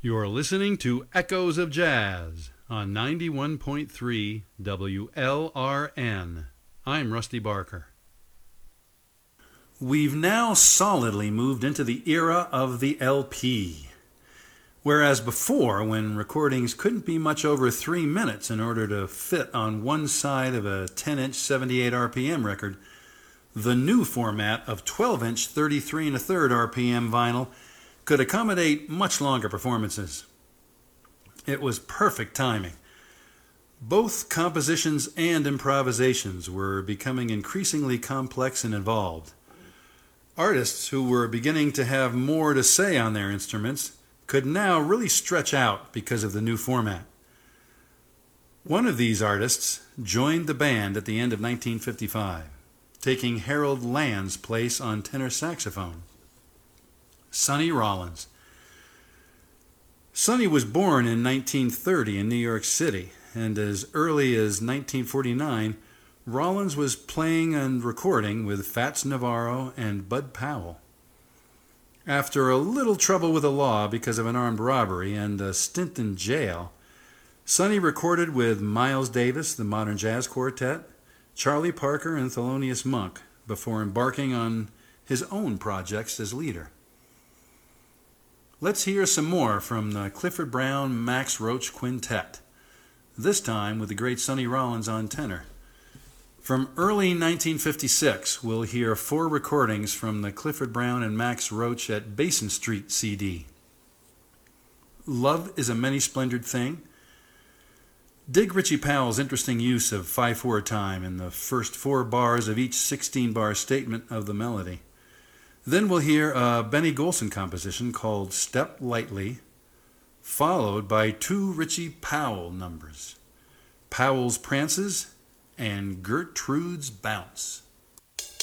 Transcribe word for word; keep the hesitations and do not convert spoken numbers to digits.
You're listening to Echoes of Jazz on ninety-one point three W L R N. I'm Rusty Barker. We've now solidly moved into the era of the L P. Whereas before, when recordings couldn't be much over three minutes in order to fit on one side of a ten-inch seventy-eight R P M record, the new format of twelve-inch thirty-three and a third R P M vinyl could accommodate much longer performances. It was perfect timing. Both compositions and improvisations were becoming increasingly complex and involved. Artists who were beginning to have more to say on their instruments could now really stretch out because of the new format. One of these artists joined the band at the end of nineteen fifty-five, taking Harold Land's place on tenor saxophone. Sonny Rollins. Sonny was born in nineteen thirty in New York City, and as early as nineteen forty-nine, Rollins was playing and recording with Fats Navarro and Bud Powell. After a little trouble with the law because of an armed robbery and a stint in jail, Sonny recorded with Miles Davis, the Modern Jazz Quartet, Charlie Parker, and Thelonious Monk before embarking on his own projects as leader. Let's hear some more from the Clifford Brown Max Roach Quintet, this time with the great Sonny Rollins on tenor. From early nineteen fifty-six, we'll hear four recordings from the Clifford Brown and Max Roach at Basin Street C D. Love is a Many-Splendored Thing. Dig Richie Powell's interesting use of five four time in the first four bars of each sixteen-bar statement of the melody. Then we'll hear a Benny Golson composition called Step Lightly, followed by two Richie Powell numbers, Powell's Prances and Gertrude's Bounce.